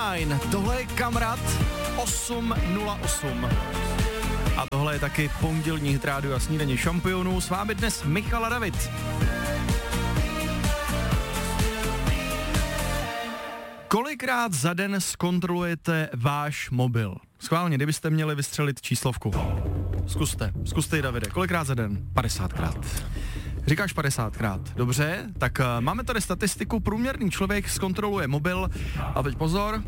9, tohle je Kamrat 808. A tohle je taky pondělní hit rádio a snídaně šampionů. S vámi dnes Michal a David. Kolikrát za den zkontrolujete váš mobil? Schválně, kdybyste měli vystřelit číslovku. Zkuste ji, Davide. Kolikrát za den? 50krát. Říkáš 50krát. Dobře, tak máme tady statistiku. Průměrný člověk zkontroluje mobil a teď pozor.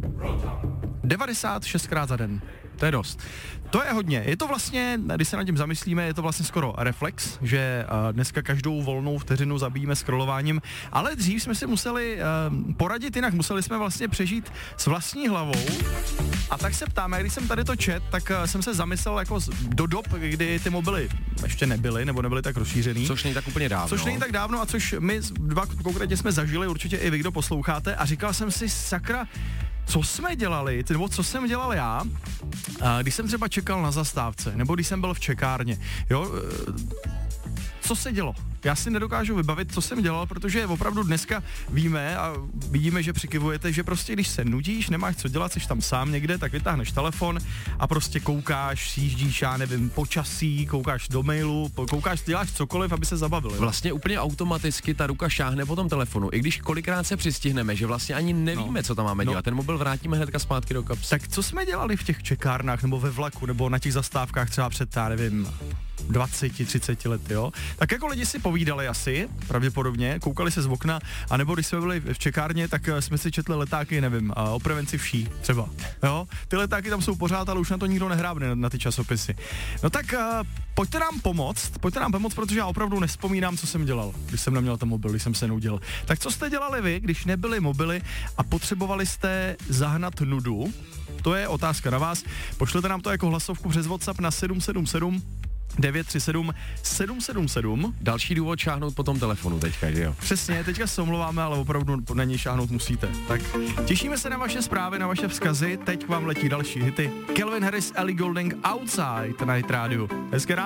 96krát za den. To je dost. To je hodně. Je to vlastně, když se nad tím zamyslíme, je to vlastně skoro reflex, že dneska každou volnou vteřinu zabíjíme scrollováním, ale dřív jsme si museli poradit jinak, museli jsme vlastně přežít s vlastní hlavou. A tak se ptáme, když jsem tady to čet, tak jsem se zamyslel jako do dob, kdy ty mobily ještě nebyly, nebo nebyly tak rozšířený. Což není tak úplně dávno. A což my dva konkrétně jsme zažili, určitě i vy, kdo posloucháte, a říkal jsem si, sakra, co jsme dělali, nebo co jsem dělal já, když jsem třeba čekal na zastávce, nebo když jsem byl v čekárně, jo, co se dělo? Já si nedokážu vybavit, co jsem dělal, protože opravdu dneska víme a vidíme, že přikivujete, že prostě když se nudíš, nemáš co dělat, jsi tam sám někde, tak vytáhneš telefon a prostě koukáš, sjíždíš, já nevím, počasí, koukáš do mailu, koukáš, děláš cokoliv, aby se zabavili. Vlastně úplně automaticky ta ruka šáhne po tom telefonu, i když kolikrát se přistihneme, že vlastně ani nevíme, co tam máme dělat. Ten mobil vrátíme hnedka zpátky do kapsy. Tak co jsme dělali v těch čekárnách nebo ve vlaku nebo na těch zastávkách třeba před, já nevím, 20-30 lety, jo? Tak jako lidi si povídali asi, pravděpodobně, koukali se z okna, anebo když jsme byli v čekárně, tak jsme si četli letáky, nevím, o prevenci vší třeba, jo? Ty letáky tam jsou pořád, ale už na to nikdo nehrábne na ty časopisy. No tak pojďte nám pomoct, protože já opravdu nevzpomínám, co jsem dělal, když jsem neměl ten mobil, když jsem se nudil. Tak co jste dělali vy, když nebyly mobily a potřebovali jste zahnat nudu? To je otázka na vás. Pošlete nám to jako hlasovku přes WhatsApp na 777 937 777. Další důvod šáhnout po tom telefonu teďka, že jo? Přesně, teďka se omlouváme, ale opravdu na něj šáhnout musíte. Tak těšíme se na vaše zprávy, na vaše vzkazy. Teď k vám letí další hity. Calvin Harris, Ellie Goulding, Outside na Hit Radio. Hezké ráno.